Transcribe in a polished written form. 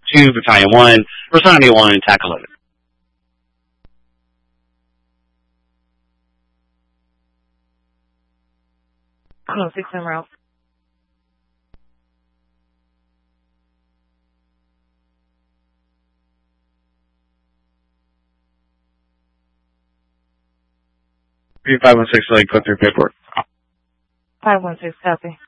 2, Battalion 1, respond to 1, TAC 11. Close 6 en route. P516, like, put through paperwork. 516, copy.